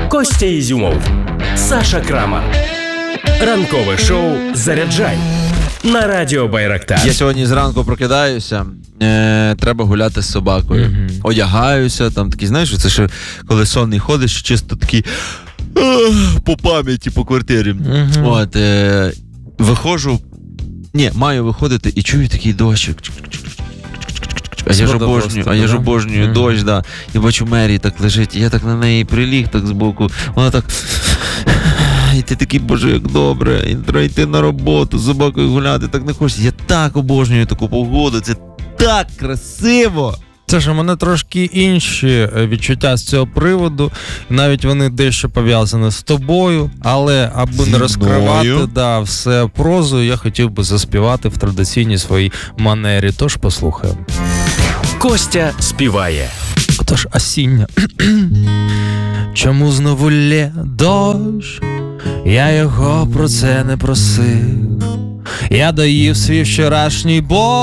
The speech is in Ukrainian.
Костя Ізюмов, Саша Крамар. Ранкове шоу «Заряджай» на радіо Байрактар. Я сьогодні зранку прокидаюся, треба гуляти з собакою. Одягаюся, там такий, знаєш, це ще коли сонний ходиш, чисто такий по пам'яті, по квартирі. От, виходжу, маю виходити і чую такий дощик. А я ж обожнюю дощ, да. І бачу, Мері так лежить, і я так на неї приліг, так збоку. Вона так... І ти такий, боже, як добре, і треба йти на роботу, з собакою гуляти, так не хочеться. Я так обожнюю таку погоду, це так красиво. Це ж у мене трошки інші відчуття з цього приводу, навіть вони дещо пов'язані з тобою, але аби не розкривати все прозою, я хотів би заспівати в традиційній своїй манері, тож послухаємо. Костя співає. Отож, осіння. Чому знову лє дощ? Я його про це не просив. Я доїв свій вчорашній борщ.